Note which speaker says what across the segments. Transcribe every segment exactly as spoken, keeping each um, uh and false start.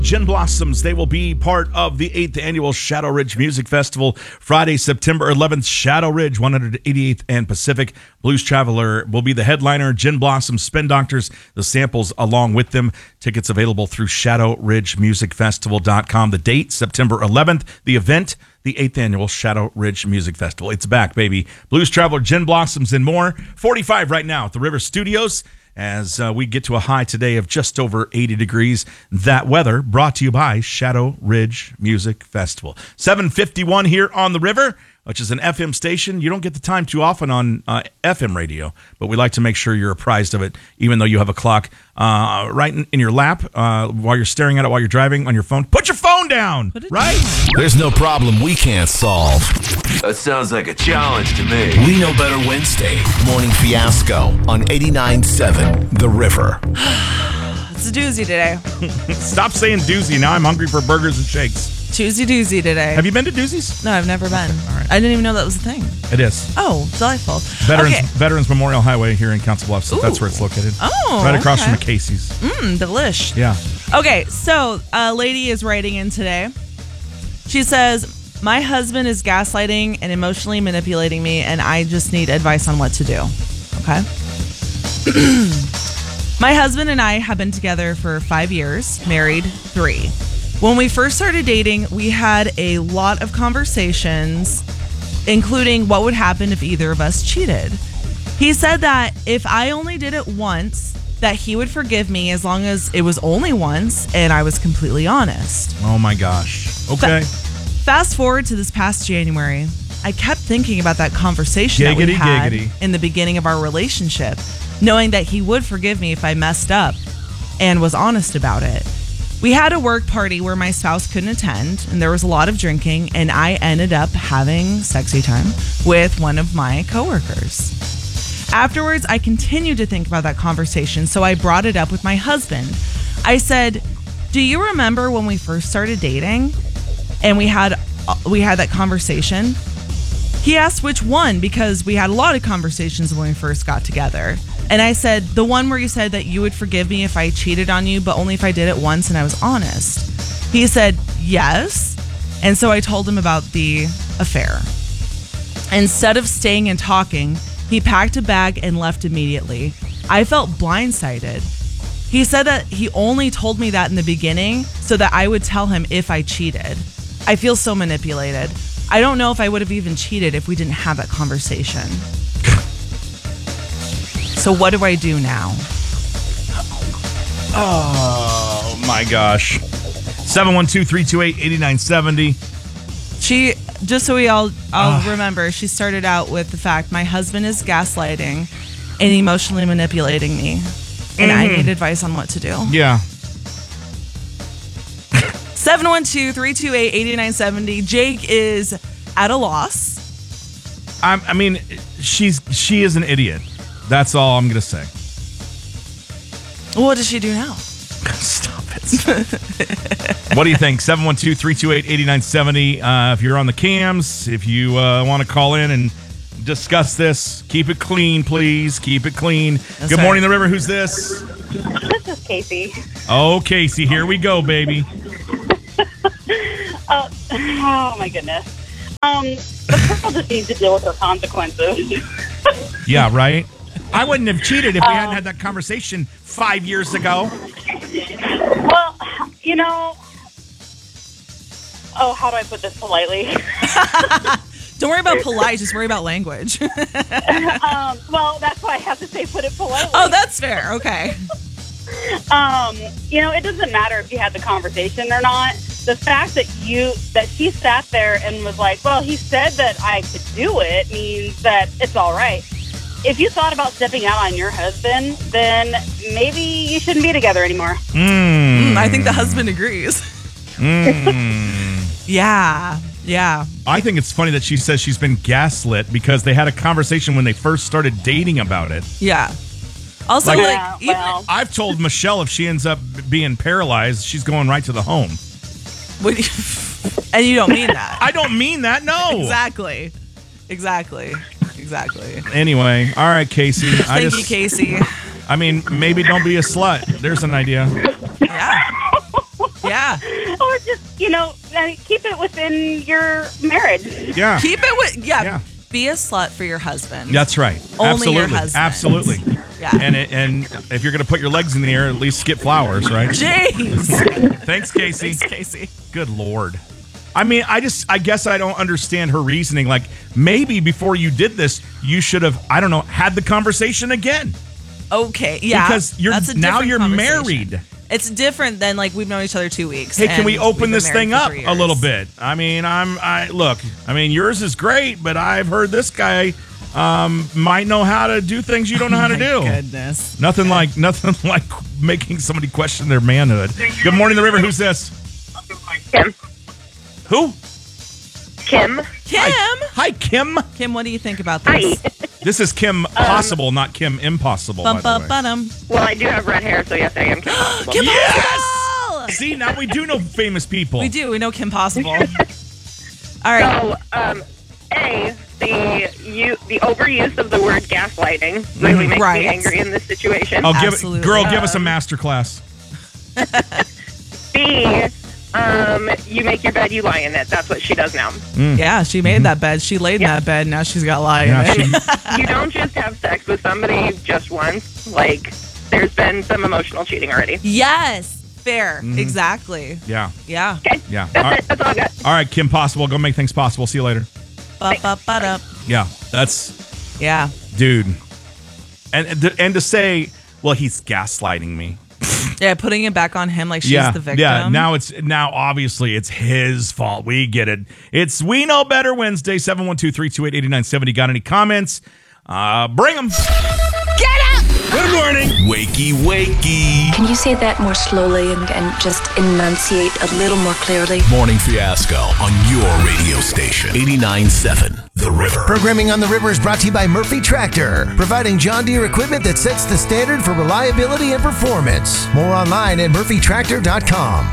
Speaker 1: Gin Blossoms, they will be part of the eighth Annual Shadow Ridge Music Festival, Friday, September eleventh. Shadow Ridge, one hundred eighty-eighth and Pacific. Blues Traveler will be the headliner. Gin Blossoms, Spin Doctors, the samples along with them. Tickets available through shadow ridge music festival dot com. The date, September eleventh. The event, the eighth Annual Shadow Ridge Music Festival. It's back, baby. Blues Traveler, Gin Blossoms, and more. forty-five right now at the River Studios, as uh, we get to a high today of just over eighty degrees. That weather brought to you by Shadow Ridge Music Festival. seven fifty-one here on the River, which is an F M station. You don't get the time too often on uh, F M radio, but we like to make sure you're apprised of it, even though you have a clock uh, right in, in your lap uh, while you're staring at it while you're driving on your phone. Put your phone down, right?
Speaker 2: Down. There's no problem we can't solve.
Speaker 3: That sounds like a challenge to me.
Speaker 2: We Know Better Wednesday, Morning Fiasco on eighty-nine point seven The River.
Speaker 4: It's a doozy today.
Speaker 1: Stop saying doozy. Now I'm hungry for burgers and shakes.
Speaker 4: Tuesday doozy today.
Speaker 1: Have you been to Doozies?
Speaker 4: No, I've never been.
Speaker 1: Okay, all right.
Speaker 4: I didn't even know that was a thing.
Speaker 1: It is.
Speaker 4: Oh, delightful.
Speaker 1: Veterans
Speaker 4: okay.
Speaker 1: Veterans Memorial Highway here in Council Bluffs. So that's where it's located.
Speaker 4: Oh,
Speaker 1: right across
Speaker 4: okay.
Speaker 1: from the Casey's.
Speaker 4: Mmm, delish.
Speaker 1: Yeah.
Speaker 4: Okay, so a lady is writing in today. She says, my husband is gaslighting and emotionally manipulating me, and I just need advice on what to do. Okay? My husband and I have been together for five years, married three. When we first started dating, we had a lot of conversations, including what would happen if either of us cheated. He said that if I only did it once, that he would forgive me as long as it was only once and I was completely honest.
Speaker 1: Oh my gosh. Okay.
Speaker 4: Fa- fast forward to this past January, I kept thinking about that conversation
Speaker 1: giggity,
Speaker 4: that we had
Speaker 1: giggity.
Speaker 4: in the beginning of our relationship, knowing that he would forgive me if I messed up and was honest about it. We had a work party where my spouse couldn't attend, and there was a lot of drinking, and I ended up having sexy time with one of my coworkers. Afterwards, I continued to think about that conversation, so I brought it up with my husband. I said, do you remember when we first started dating and we had we had that conversation? He asked which one, because we had a lot of conversations when we first got together. And I said, the one where you said that you would forgive me if I cheated on you, but only if I did it once and I was honest. He said, yes. And so I told him about the affair. Instead of staying and talking, he packed a bag and left immediately. I felt blindsided. He said that he only told me that in the beginning so that I would tell him if I cheated. I feel so manipulated. I don't know if I would have even cheated if we didn't have that conversation. So what do I do now?
Speaker 1: Oh my gosh. seven one two, three two eight, eight nine seven zero.
Speaker 4: She, just so we all all uh. remember, she started out with the fact my husband is gaslighting and emotionally manipulating me. And mm-hmm. I need advice on what to do.
Speaker 1: Yeah.
Speaker 4: seven one two, three two eight, eight nine seven zero. Jake is at a loss.
Speaker 1: I, I mean, she's she is an idiot. That's all I'm going to say.
Speaker 4: What does she do now?
Speaker 1: Stop it. What do you think? seven one two, three two eight, eight nine seven zero. Uh, if you're on the cams, if you uh, want to call in and discuss this, keep it clean, please. Keep it clean.
Speaker 4: That's
Speaker 1: Good
Speaker 4: right.
Speaker 1: morning, The River. Who's this?
Speaker 5: This is Casey.
Speaker 1: Oh, Casey. Here we go, baby.
Speaker 5: uh, oh, my goodness. Um, the girl just needs to deal with her consequences.
Speaker 1: Yeah, right? I wouldn't have cheated if we um, hadn't had that conversation five years ago.
Speaker 5: Well, you know, oh, how do I put this politely?
Speaker 4: Don't worry about polite, just worry about language.
Speaker 5: um, well, that's why I have to say put it politely.
Speaker 4: Oh, that's fair. Okay.
Speaker 5: Um, you know, it doesn't matter if you had the conversation or not. The fact that you that she sat there and was like, well, he said that I could do it means that it's all right. If you thought about stepping out on your husband, then maybe you shouldn't be together anymore.
Speaker 1: Mm.
Speaker 4: Mm, I think the husband agrees.
Speaker 1: Mm.
Speaker 4: Yeah, yeah.
Speaker 1: I think it's funny that she says she's been gaslit because they had a conversation when they first started dating about it.
Speaker 4: Yeah. Also,
Speaker 1: like,
Speaker 4: like,
Speaker 5: yeah,
Speaker 4: even,
Speaker 5: well.
Speaker 1: I've told Michelle if she ends up being paralyzed, she's going right to the home.
Speaker 4: What do you, and you don't mean that.
Speaker 1: I don't mean that, no.
Speaker 4: Exactly. Exactly. Exactly.
Speaker 1: Anyway, all right, Casey.
Speaker 4: Thank
Speaker 1: I just,
Speaker 4: you, Casey.
Speaker 1: I mean, maybe don't be a slut. There's an idea.
Speaker 4: Yeah. Yeah. Yeah.
Speaker 5: Or just, you know, uh, keep it within your marriage.
Speaker 1: Yeah.
Speaker 4: Keep it with, yeah,
Speaker 1: Yeah.
Speaker 4: be a slut for your husband.
Speaker 1: That's right.
Speaker 4: Only
Speaker 1: Absolutely.
Speaker 4: your husband.
Speaker 1: Absolutely.
Speaker 4: Yeah.
Speaker 1: And it, and if you're going to put your legs in the air, at least skip flowers, right?
Speaker 4: Jeez.
Speaker 1: Thanks, Casey.
Speaker 4: Thanks, Casey.
Speaker 1: Good Lord. I mean, I just, I guess I don't understand her reasoning. Like, maybe before you did this, you should have, I don't know, had the conversation again.
Speaker 4: Okay, yeah.
Speaker 1: Because you're
Speaker 4: that's a
Speaker 1: now
Speaker 4: different
Speaker 1: you're
Speaker 4: conversation.
Speaker 1: married.
Speaker 4: It's different than like we've known each other two weeks.
Speaker 1: Hey, can
Speaker 4: and
Speaker 1: we open
Speaker 4: we've
Speaker 1: this
Speaker 4: been married
Speaker 1: thing
Speaker 4: for
Speaker 1: up
Speaker 4: three
Speaker 1: a little
Speaker 4: years.
Speaker 1: bit? I mean, I'm, I look, I mean, yours is great, but I've heard this guy um, might know how to do things you don't know how to
Speaker 4: My
Speaker 1: do.
Speaker 4: Goodness.
Speaker 1: Nothing like, nothing like making somebody question their manhood. Good morning, the river. Who's this?
Speaker 5: Kim.
Speaker 1: Who?
Speaker 5: Kim.
Speaker 4: Kim.
Speaker 1: Hi, Hi, Kim.
Speaker 4: Kim, what do you think about this?
Speaker 1: This is Kim Possible, not Kim Impossible.
Speaker 4: Bum,
Speaker 1: by the
Speaker 4: bum,
Speaker 1: way.
Speaker 4: ba-dum.
Speaker 5: Well, I do have red hair, so yes, I am Kim Possible.
Speaker 4: Kim
Speaker 1: Yes!
Speaker 4: Possible!
Speaker 1: See, now we do know famous people.
Speaker 4: We do. We know Kim Possible. All right.
Speaker 5: So, um, A, the you, the overuse of the word gaslighting really makes
Speaker 4: Right.
Speaker 5: me angry in this situation.
Speaker 1: Oh, give,
Speaker 4: Absolutely.
Speaker 1: girl, give us a master class.
Speaker 5: B, um, you make your bed, you lie in it. That's what she does now.
Speaker 4: Yeah, she made that bed. She laid in
Speaker 5: Yeah.
Speaker 4: that bed. Now she's got lie in
Speaker 1: Yeah,
Speaker 4: it.
Speaker 1: she,
Speaker 5: You don't just have sex with somebody just once. Like, there's been some emotional cheating already.
Speaker 4: Yes. Fair.
Speaker 1: Mm-hmm.
Speaker 4: Exactly.
Speaker 1: yeah,
Speaker 4: Yeah.
Speaker 5: Okay,
Speaker 1: yeah. All
Speaker 5: that's
Speaker 1: right.
Speaker 5: it. That's all I got.
Speaker 1: All right, Kim Possible, go make things possible. See you later.
Speaker 4: Ba-ba-ba-da.
Speaker 1: Yeah, that's,
Speaker 4: Yeah.
Speaker 1: dude. And and, and to say, well, he's gaslighting me.
Speaker 4: Yeah, putting it back on him like she's
Speaker 1: yeah,
Speaker 4: the victim.
Speaker 1: yeah. Now it's now obviously it's his fault. We get it. It's We Know Better Wednesday. seven one two, three two eight, eight nine seven zero. Got any comments? Uh, bring them.
Speaker 6: Get up!
Speaker 1: Good morning.
Speaker 2: Wakey, wakey.
Speaker 7: Can you say that more slowly and, and just enunciate a little more clearly?
Speaker 2: Morning Fiasco on your radio station. eighty-nine point seven The River.
Speaker 8: Programming on the River is brought to you by Murphy Tractor, providing John Deere equipment that sets the standard for reliability and performance. More online at murphy tractor dot com.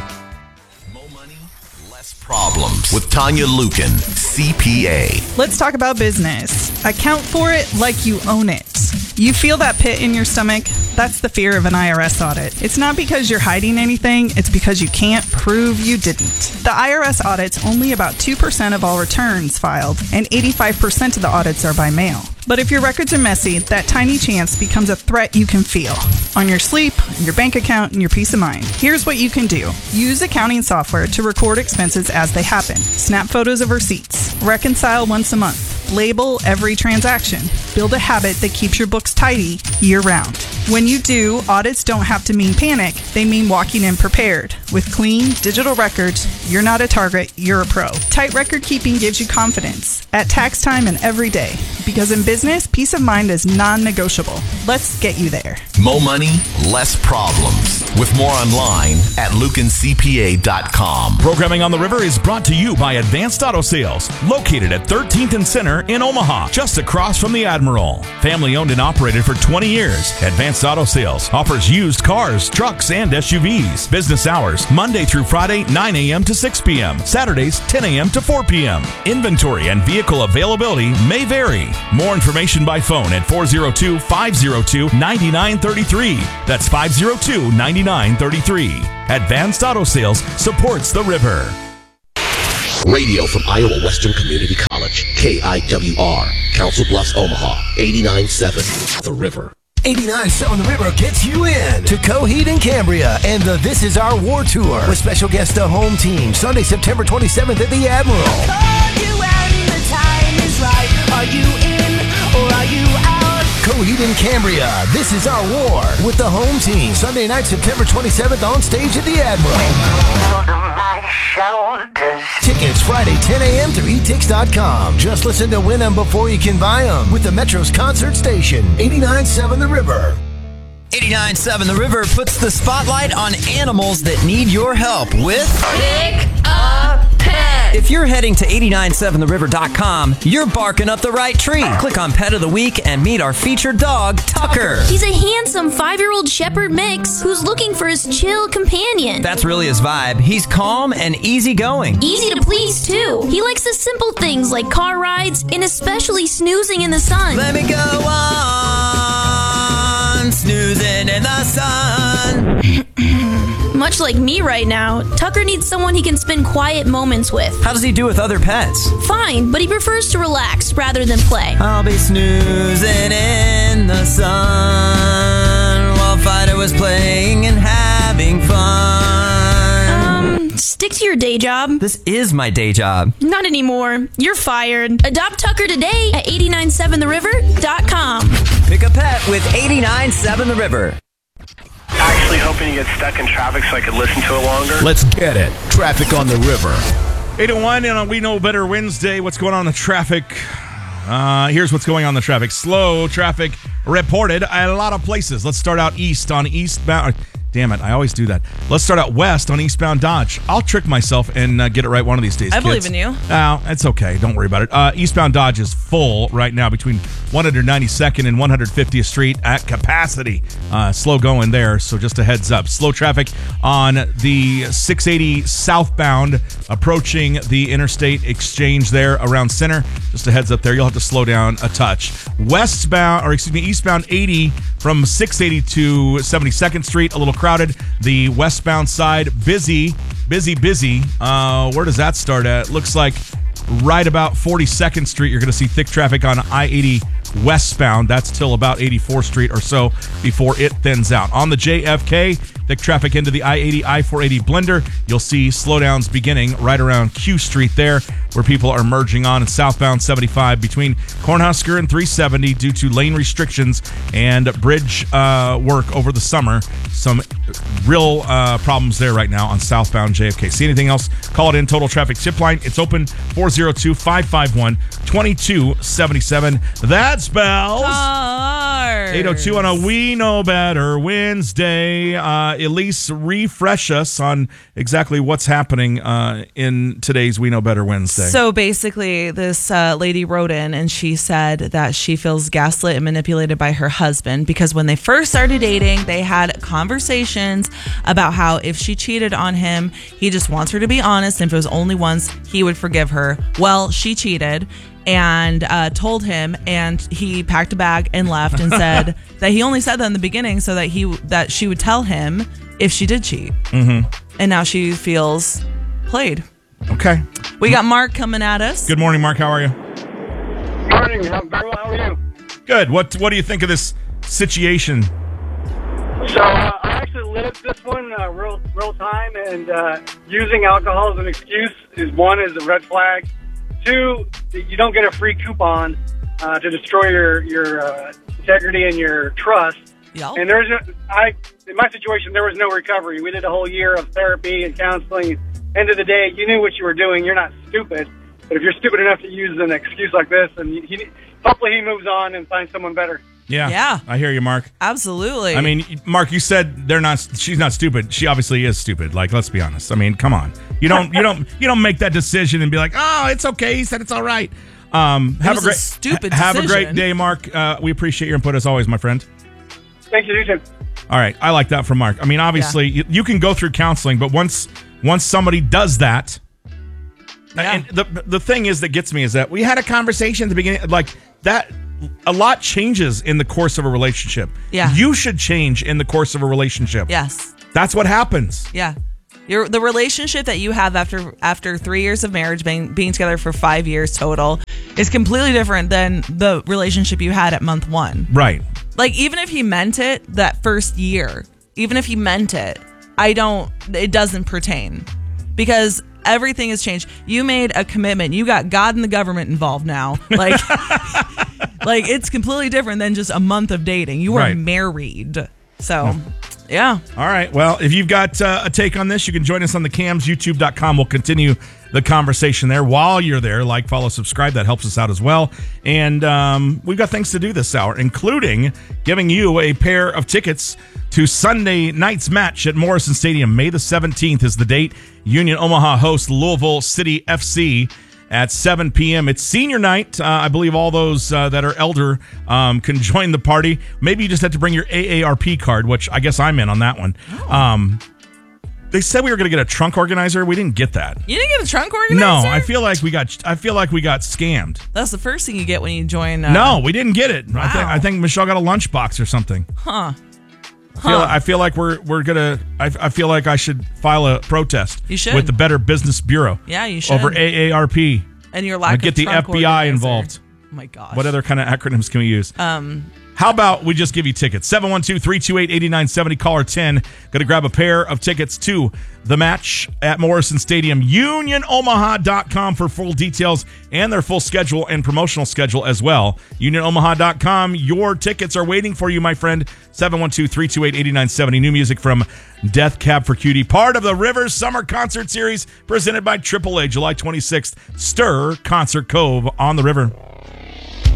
Speaker 2: More money, less problems. With Tanya Lukin, C P A.
Speaker 9: Let's talk about business. Account for it like you own it. You feel that pit in your stomach? That's the fear of an I R S audit. It's not because you're hiding anything, it's because you can't prove you didn't. The I R S audits only about two percent of all returns filed, and eighty-five percent of the audits are by mail. But if your records are messy, that tiny chance becomes a threat you can feel on your sleep, your bank account, and your peace of mind. Here's what you can do. Use accounting software to record expenses as they happen. Snap photos of receipts. Reconcile once a month. Label every transaction. Build a habit that keeps your books tidy year-round. When you do, audits don't have to mean panic. They mean walking in prepared. With clean, digital records, you're not a target, you're a pro. Tight record keeping gives you confidence at tax time and every day. Because in business, peace of mind is non-negotiable. Let's get you there.
Speaker 2: More money, less problems. With more online at lukin c p a dot com.
Speaker 1: Programming on the River is brought to you by Advanced Auto Sales, located at thirteenth and Center in Omaha, just across from the Admiral. Family owned and operated for twenty years. Advanced Auto Sales offers used cars, trucks, and S U Vs. Business hours, Monday through Friday, nine a.m. to six p.m. Saturdays, ten a.m. to four p.m. Inventory and vehicle availability may vary. More information by phone at four oh two, five oh two, nine nine three three. That's five oh two, nine nine three three. Advanced Auto Sales supports the River.
Speaker 10: Radio from Iowa Western Community College, K I W R, Council Bluffs, Omaha, eighty-nine point seven The River.
Speaker 8: eighty-nine point seven The River gets you in to Coheed and Cambria and the This Is Our War Tour with special guest The Home Team, Sunday, September twenty-seventh at the Admiral. Coheed and Cambria, This Is Our War with The Home Team, Sunday night, September twenty-seventh on stage at the Admiral. Tickets Friday, ten a.m. through e tix dot com. Just listen to win them before you can buy them with the Metro's concert station, eighty-nine point seven The River.
Speaker 11: eighty-nine point seven The River puts the spotlight on animals that need your help with
Speaker 6: Pick a pet.
Speaker 11: If you're heading to eight nine seven the river dot com, you're barking up the right tree. Click on Pet of the Week and meet our featured dog, Tucker.
Speaker 6: He's a handsome five-year-old shepherd mix who's looking for his chill companion.
Speaker 11: That's really his vibe. He's calm and easygoing.
Speaker 6: Easy to please, too. He likes the simple things like car rides and especially snoozing in the sun.
Speaker 11: Let me go on, snoozing in the sun.
Speaker 6: Much like me right now, Tucker needs someone he can spend quiet moments with.
Speaker 11: How does he do with other pets?
Speaker 6: Fine, but he prefers to relax rather than play.
Speaker 11: I'll be snoozing in the sun while Fido was playing and having fun.
Speaker 6: Um, stick to your day job.
Speaker 11: This is my day job.
Speaker 6: Not anymore. You're fired. Adopt Tucker today at eight nine seven the river dot com.
Speaker 11: Pick a pet with eight nine seven The River.
Speaker 12: Actually hoping to get stuck in traffic so I could listen to it longer.
Speaker 10: Let's get it. Traffic on the river.
Speaker 1: eight oh one and on We Know Better Wednesday. What's going on in the traffic? Uh, here's what's going on in the traffic. Slow traffic reported at a lot of places. Let's start out east on eastbound. Damn it, I always do that. Let's start out west on eastbound Dodge. I'll trick myself and uh, get it right one of these days,
Speaker 4: I
Speaker 1: kids.
Speaker 4: believe in you.
Speaker 1: No, it's okay. Don't worry about it. Uh, eastbound Dodge is full right now between one ninety-second and one fiftieth Street at capacity. Uh, slow going there, so just a heads up. Slow traffic on the six eighty southbound approaching the interstate exchange there around center. Just a heads up there. You'll have to slow down a touch. Westbound, or excuse me, eastbound eighty from six eighty to seventy-second Street, a little crowded. The westbound side, busy, busy, busy. Uh, where does that start at? Looks like right about forty-second Street. You're going to see thick traffic on I eighty westbound. That's till about eighty-fourth Street or so before it thins out. On the J F K, thick traffic into the I eighty, I four eighty blender. You'll see slowdowns beginning right around Q Street there, where people are merging on. And southbound seventy-five between Cornhusker and three seventy due to lane restrictions and bridge uh, work over the summer. Some real uh, problems there right now on southbound J F K. See anything else? Call it in. Total Traffic Tip Line. It's open four oh two, five five one, two two seven seven. That spells
Speaker 4: Cars.
Speaker 1: eight oh two on a We Know Better Wednesday. Uh, Elise, refresh us on exactly what's happening uh, in today's We Know Better Wednesday.
Speaker 4: So basically, this uh, lady wrote in and she said that she feels gaslit and manipulated by her husband because when they first started dating, they had conversations about how if she cheated on him, he just wants her to be honest. And if it was only once, he would forgive her. Well, she cheated and uh, told him, and he packed a bag and left and said that he only said that in the beginning so that he that she would tell him if she did cheat.
Speaker 1: Mm-hmm.
Speaker 4: And now she feels played.
Speaker 1: Okay.
Speaker 4: We got Mark coming at us.
Speaker 1: Good morning, Mark. How are you?
Speaker 12: Morning. I'm very well. How are you?
Speaker 1: Good. What What do you think of this situation?
Speaker 12: So uh, I actually lived this one uh, real real time, and uh, using alcohol as an excuse is one is a red flag. Two, you don't get a free coupon uh, to destroy your your uh, integrity and your trust.
Speaker 4: Yep.
Speaker 12: And there's a, I in my situation there was no recovery. We did a whole year of therapy and counseling. End of the day, you knew what you were doing. You're not stupid, but if you're stupid enough to use an excuse like this, and he, he, hopefully he moves on and finds someone better.
Speaker 1: Yeah.
Speaker 4: Yeah.
Speaker 1: I hear you, Mark.
Speaker 4: Absolutely.
Speaker 1: I mean, Mark, you said they're not. She's not stupid. She obviously is stupid. Like, let's be honest. I mean, come on. You don't. You don't. You don't make that decision and be like, "Oh, it's okay." He said it's all right. Um, have
Speaker 4: was
Speaker 1: a great
Speaker 4: a stupid
Speaker 1: Have a great
Speaker 4: decision.
Speaker 1: day, Mark. Uh, we appreciate your input as always, my friend.
Speaker 12: Thank you, you too.
Speaker 1: All right, I like that from Mark. I mean, obviously, you, you can go through counseling, but once once somebody does that,
Speaker 4: Yeah.
Speaker 1: and the the thing is that gets me is that we had a conversation at the beginning, like that. A lot changes in the course of a relationship.
Speaker 4: Yeah.
Speaker 1: You should change in the course of a relationship.
Speaker 4: Yes.
Speaker 1: That's what happens.
Speaker 4: Yeah. Your the relationship that you have after after three years of marriage, being being together for five years total, is completely different than the relationship you had at month one.
Speaker 1: Right.
Speaker 4: Like, even if he meant it that first year, even if he meant it, I don't, it doesn't pertain. Because everything has changed. You made a commitment. You got God and the government involved now. Like, like it's completely different than just a month of dating. You were
Speaker 1: Right.
Speaker 4: married. So, yeah.
Speaker 1: All right. Well, if you've got uh, a take on this, you can join us on the cams, youtube dot com. We'll continue the conversation there. While you're there, like, follow, subscribe. That helps us out as well. And um, we've got things to do this hour, including giving you a pair of tickets to Sunday night's match at Morrison Stadium. May the seventeenth is the date. Union Omaha hosts Louisville City F C at seven p.m. It's senior night. Uh, I believe all those uh, that are elder um, can join the party. Maybe you just have to bring your A A R P card, which I guess I'm in on that one. Oh. Um, they said we were going to get a trunk organizer. We didn't get that.
Speaker 4: You didn't get a trunk organizer?
Speaker 1: No, I feel like we got. I feel like we got scammed.
Speaker 4: That's the first thing you get when you join. Uh,
Speaker 1: no, we didn't get it.
Speaker 4: Wow.
Speaker 1: I, th- I think Michelle got a lunchbox or something.
Speaker 4: Huh.
Speaker 1: I feel, I feel like we're we're gonna. I, I feel like I should file a protest.
Speaker 4: You should.
Speaker 1: With the Better Business Bureau.
Speaker 4: Yeah, you should.
Speaker 1: Over A A R P.
Speaker 4: And your lack
Speaker 1: and get
Speaker 4: of
Speaker 1: the
Speaker 4: trunk
Speaker 1: F B I
Speaker 4: organizer.
Speaker 1: involved.
Speaker 4: Oh my gosh.
Speaker 1: What other kind of acronyms can we use?
Speaker 4: Um.
Speaker 1: How about we just give you tickets? seven one two, three two eight, eight nine seven zero, caller ten. Going to grab a pair of tickets to the match at Morrison Stadium. Union Omaha dot com for full details and their full schedule and promotional schedule as well. Union Omaha dot com. Your tickets are waiting for you, my friend. seven one two, three two eight, eight nine seven zero. New music from Death Cab for Cutie. Part of the Rivers Summer Concert Series presented by triple A. July twenty-sixth. Stir Concert Cove on the River.